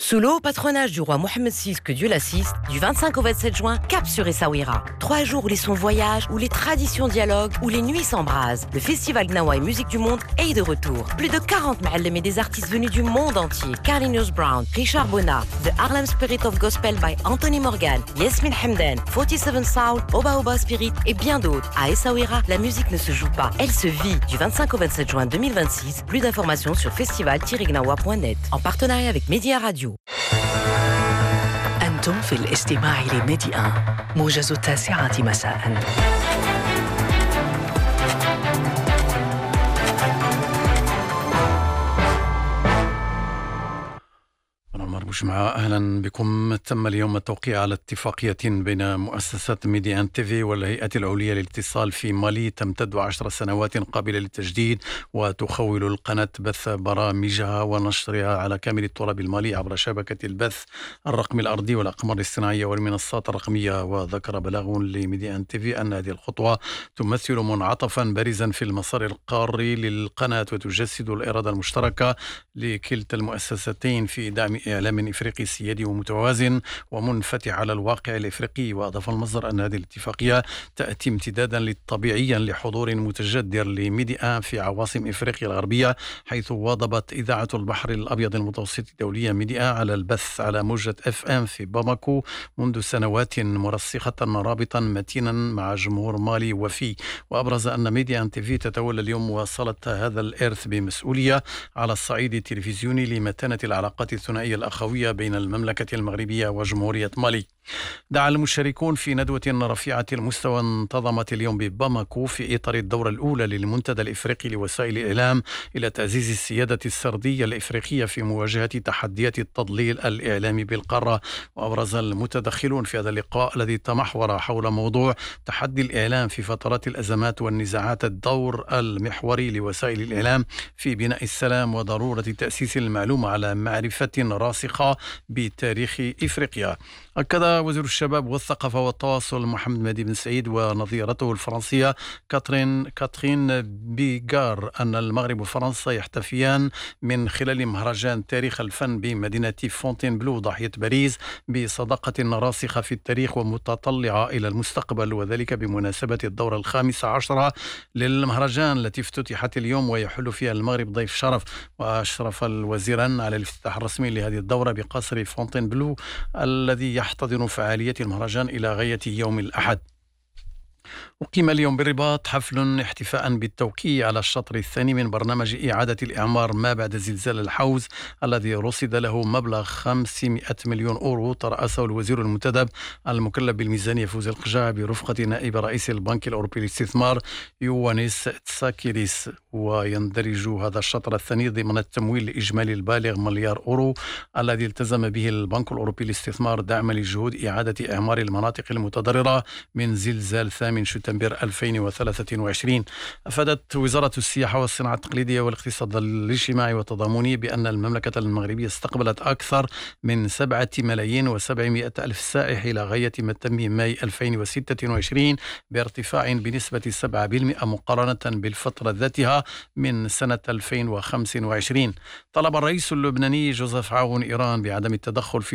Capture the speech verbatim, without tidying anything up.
Sous le haut patronage du roi Mohammed six, que Dieu l'assiste, du vingt-cinq au vingt-sept juin, cap sur Essaouira. Trois jours où les sons voyagent, où les traditions dialoguent, où les nuits s'embrasent. Le festival Gnawa et Musique du Monde est de retour. Plus de quarante ma'allem et des artistes venus du monde entier. Carlinhos Brown, Richard Bona, The Harlem Spirit of Gospel by Anthony Morgan, Yasmin Hamdan, forty-seven Sound, Oba Oba Spirit et bien d'autres. À Essaouira, la musique ne se joue pas, elle se vit. Du vingt-cinq au vingt-sept juin deux mille vingt-six, plus d'informations sur festival tiret gnawa point net en partenariat avec Média Radio. أنتم في الاستماع لميديا موجز التاسعة مساءً. جماعة أهلا بكم. تم اليوم التوقيع على اتفاقية بين مؤسسة ميديان تيفي والهيئة العليا للاتصال في مالي تمتد عشر سنوات قابلة للتجديد، وتخول القناة بث برامجها ونشرها على كامل التراب المالي عبر شبكة البث الرقمي الأرضي والأقمار الاصطناعية والمنصات الرقمية. وذكر بلاغ لميديان تيفي أن هذه الخطوة تمثل منعطفا بارزا في المسار القاري للقناة وتجسد الإرادة المشتركة لكلتا المؤسستين في دعم إعلام إفريقي سيادي ومتوازن ومنفتح على الواقع الإفريقي. وأضاف المصدر أن هذه الاتفاقية تأتي امتدادا طبيعيا لحضور متجدر لميديا في عواصم إفريقيا الغربية، حيث واظبت إذاعة البحر الأبيض المتوسط الدولية ميديا على البث على موجة اف ام في باماكو منذ سنوات، مرسخة رابطا متينا مع جمهور مالي وفي. وأبرز أن ميديا تيفي تتولى اليوم مواصلة هذا الإرث بمسؤولية على الصعيد التلفزيوني لمتانة العلاقات الثنائية الأخوية بين المملكة المغربية وجمهورية مالي. دعا المشاركون في ندوة رفيعة المستوى انتظمت اليوم بباماكو في إطار الدورة الأولى للمنتدى الإفريقي لوسائل الإعلام إلى تعزيز السيادة السردية الإفريقية في مواجهة تحديات التضليل الإعلامي بالقارة. وأبرز المتدخلون في هذا اللقاء الذي تمحور حول موضوع تحدي الإعلام في فترات الأزمات والنزاعات الدور المحوري لوسائل الإعلام في بناء السلام وضرورة تأسيس المعلومة على معرفة راسخة بتاريخ إفريقيا. أكد وزير الشباب والثقافة والتواصل محمد مهدي بن سعيد ونظيرته الفرنسية كاترين كاترين بيغار أن المغرب وفرنسا يحتفيان من خلال مهرجان تاريخ الفن بمدينة فونتينبلو ضاحية باريس بصداقة راسخة في التاريخ ومتطلعة إلى المستقبل، وذلك بمناسبة الدورة الخامسة عشرة للمهرجان التي افتتحت اليوم ويحل فيها المغرب ضيف شرف. وأشرف الوزيران على الافتتاح الرسمي لهذه الدورة بقصر فونتينبلو الذي يحتضن فعالية المهرجان إلى غاية يوم الأحد. أقيم اليوم بالرباط حفل احتفاء بالتوقيع على الشطر الثاني من برنامج إعادة الإعمار ما بعد زلزال الحوز الذي رصد له مبلغ خمسمائة مليون أورو، ترأسه الوزير المنتدب المكلف بالميزانية فوزي القجاع برفقة نائب رئيس البنك الأوروبي للاستثمار يوانيس تساكيريس. ويندرج هذا الشطر الثاني ضمن التمويل الإجمالي البالغ مليار أورو الذي التزم به البنك الأوروبي للاستثمار دعما لجهود إعادة إعمار المناطق المتضررة من زلزال ثامن شتنبر ألفين وثلاثة وعشرين. أفادت وزارة السياحة والصناعة التقليدية والاقتصاد الاجتماعي والتضامني بأن المملكة المغربية استقبلت أكثر من سبعة ملايين وسبعمائة ألف سائح إلى غاية ما تم ماي ألفين وستة وعشرين بارتفاع بنسبة سبعة بالمئة مقارنة بالفترة ذاتها من سنة ألفين وخمسة وعشرين. طلب الرئيس اللبناني جوزيف عون إيران بعدم التدخل في